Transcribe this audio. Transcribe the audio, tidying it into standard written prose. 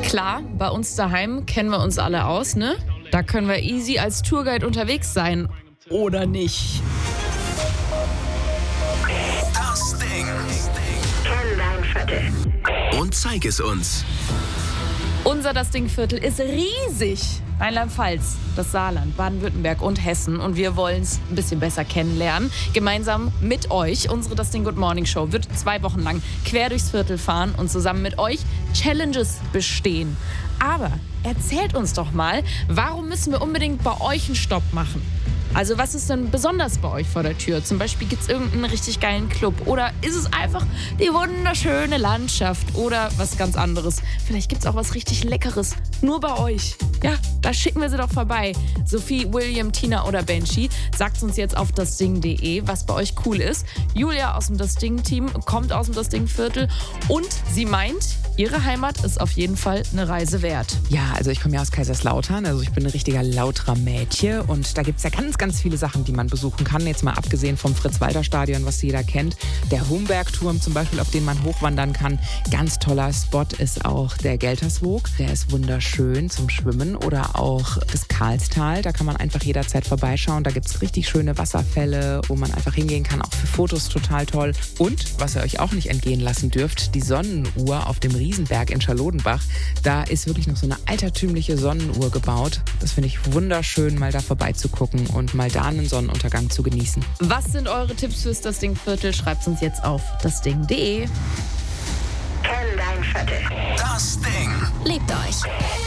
Klar, bei uns daheim kennen wir uns alle aus, ne? Da können wir easy als Tourguide unterwegs sein. Oder nicht? Das Ding. Kenn dein Viertel. Und zeig es uns. Unser Das Ding-Viertel ist riesig. Rheinland-Pfalz, das Saarland, Baden-Württemberg und Hessen. Und wir wollen es ein bisschen besser kennenlernen. Gemeinsam mit euch. Unsere Das Ding Good Morning Show wird 2 Wochen lang quer durchs Viertel fahren und zusammen mit euch Challenges bestehen. Aber erzählt uns doch mal, warum müssen wir unbedingt bei euch einen Stopp machen? Also was ist denn besonders bei euch vor der Tür? Zum Beispiel gibt es irgendeinen richtig geilen Club oder ist es einfach die wunderschöne Landschaft oder was ganz anderes? Vielleicht gibt es auch was richtig Leckeres, nur bei euch. Ja, da schicken wir sie doch vorbei. Sophie, William, Tina oder Benji, sagt uns jetzt auf dasding.de, was bei euch cool ist. Julia aus dem Das Ding-Team kommt aus dem Das Ding-Viertel und sie meint, ihre Heimat ist auf jeden Fall eine Reise wert. Ja, also ich komme ja aus Kaiserslautern, also ich bin ein richtiger Lauterer Mädchen und da gibt es ja ganz viele Sachen, die man besuchen kann. Jetzt mal abgesehen vom Fritz-Walter-Stadion, was jeder kennt. Der Humbergturm zum Beispiel, auf den man hochwandern kann. Ganz toller Spot ist auch der Gelterswoog. Der ist wunderschön zum Schwimmen. Oder auch das Karlstal. Da kann man einfach jederzeit vorbeischauen. Da gibt es richtig schöne Wasserfälle, wo man einfach hingehen kann. Auch für Fotos total toll. Und, was ihr euch auch nicht entgehen lassen dürft, die Sonnenuhr auf dem Riesenberg in Charlodenbach. Da ist wirklich noch so eine altertümliche Sonnenuhr gebaut. Das finde ich wunderschön, mal da vorbeizugucken und mal da einen Sonnenuntergang zu genießen. Was sind eure Tipps fürs Das Ding-Viertel? Schreibt uns jetzt auf dasding.de. Kenn dein Viertel. Das Ding. Lebt euch!